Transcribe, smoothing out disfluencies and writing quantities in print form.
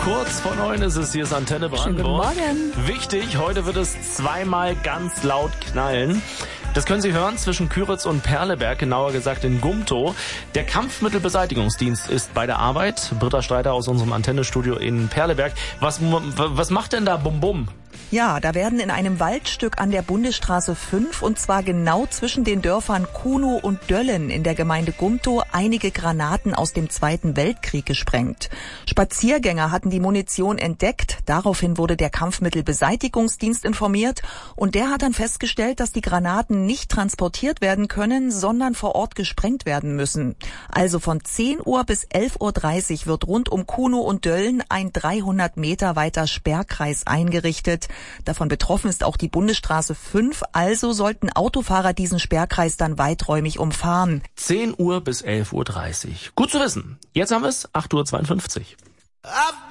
Kurz vor 9 ist es, hier ist Antenne Brandenburg. Schönen guten Morgen. Wichtig, heute wird es zweimal ganz laut knallen. Das können Sie hören zwischen Küritz und Perleberg, genauer gesagt in Gumtow. Der Kampfmittelbeseitigungsdienst ist bei der Arbeit. Britta Streiter aus unserem Antennestudio in Perleberg. Was macht denn da Bum Bum? Ja, da werden in einem Waldstück an der Bundesstraße 5 und zwar genau zwischen den Dörfern Kuhnow und Döllen in der Gemeinde Gumtow einige Granaten aus dem Zweiten Weltkrieg gesprengt. Spaziergänger hatten die Munition entdeckt. Daraufhin wurde der Kampfmittelbeseitigungsdienst informiert und der hat dann festgestellt, dass die Granaten nicht transportiert werden können, sondern vor Ort gesprengt werden müssen. Also von 10 Uhr bis 11.30 Uhr wird rund um Kuhnow und Döllen ein 300 Meter weiter Sperrkreis eingerichtet. Davon betroffen ist auch die Bundesstraße 5, also sollten Autofahrer diesen Sperrkreis dann weiträumig umfahren. 10 Uhr bis 11.30 Uhr. Gut zu wissen. Jetzt haben wir es, 8.52 Uhr.